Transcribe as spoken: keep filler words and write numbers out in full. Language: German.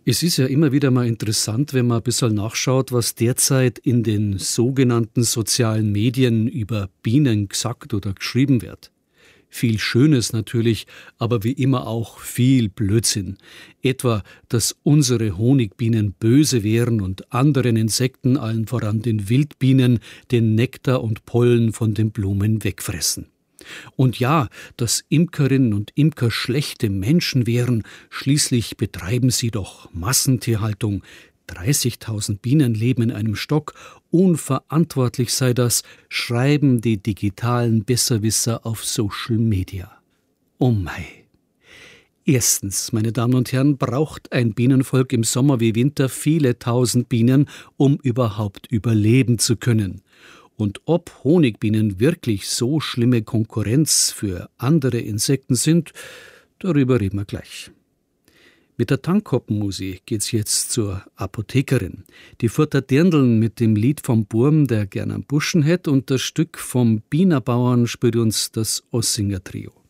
Es ist ja immer wieder mal interessant, wenn man ein bisschen nachschaut, was derzeit in den sogenannten sozialen Medien über Bienen gesagt oder geschrieben wird. Viel Schönes natürlich, aber wie immer auch viel Blödsinn. Etwa, dass unsere Honigbienen böse wären und anderen Insekten, allen voran den Wildbienen, den Nektar und Pollen von den Blumen wegfressen. Und ja, dass Imkerinnen und Imker schlechte Menschen wären, schließlich betreiben sie doch Massentierhaltung. dreißigtausend Bienen leben in einem Stock, unverantwortlich sei das, schreiben die digitalen Besserwisser auf Social Media. Oh mei! Erstens, meine Damen und Herren, braucht ein Bienenvolk im Sommer wie Winter viele tausend Bienen, um überhaupt überleben zu können. Und ob Honigbienen wirklich so schlimme Konkurrenz für andere Insekten sind, darüber reden wir gleich. Mit der Tankhoppenmusi geht's jetzt zur Apothekerin. Die futtert Dirndln mit dem Lied vom Burm, der gern am Buschen hätt, und das Stück vom Bienerbauern spielt uns das Ossinger Trio.